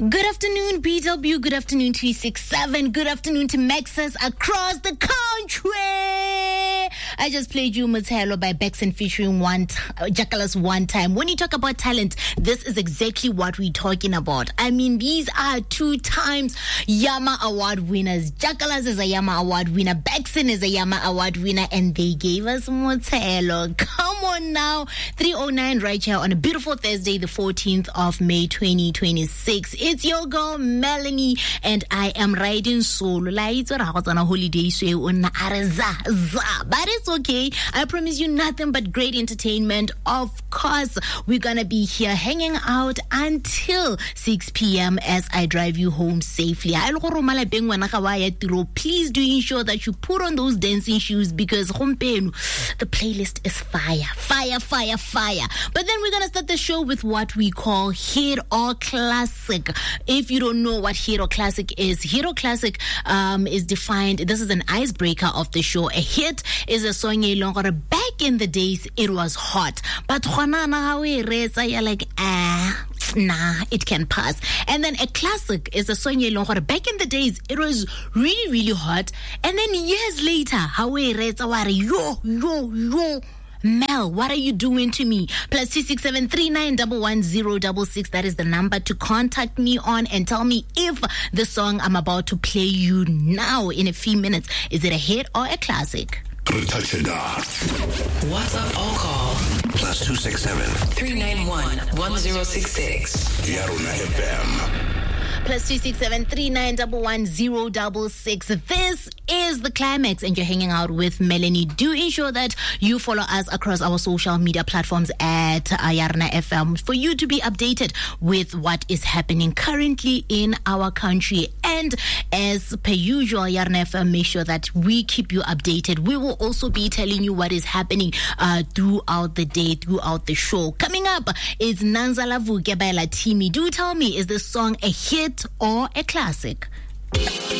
Good afternoon, BW. Good afternoon, 367. Good afternoon to Maxas across the country. I just played you Motelo by Bexon featuring Jackalas One Time. When you talk about talent, this is exactly what we're talking about. I mean, these are 2 times Yama Award winners. Jackalas is a Yama Award winner. Bexon is a Yama Award winner. And they gave us Motelo. Come on now. 309 right here on a beautiful Thursday, the 14th of May, 2026. It's your girl, Melanie, and I am riding solo. It's on a holiday, but it's okay. I promise you nothing but great entertainment. Of course, we're gonna be here hanging out until 6 p.m. as I drive you home safely. Please do ensure that you put on those dancing shoes because the playlist is fire. But then we're gonna start the show with what we call Hit or Classic. If you don't know what Hit or Classic is is defined. This is an icebreaker of the show. A hit is a song back in the days it was hot, but you're like nah, it can pass. And then a classic is a song back in the days it was really hot, and then years later Mel, what are you doing to me? +267 39111066. That is the number to contact me on and tell me if the song I'm about to play you now in a few minutes, is it a hit or a classic? WhatsApp or call +267 3911066. Yarona FM. +267 39111066. This is the climax, and you're hanging out with Melanie. Do ensure that you follow us across our social media platforms at Yarona FM for you to be updated with what is happening currently in our country. And as per usual, Yarona FM, make sure that we keep you updated. We will also be telling you what is happening throughout the day, throughout the show. Coming up is Nanzala Vuke by Latimi. Do tell me, is this song a hit or a classic?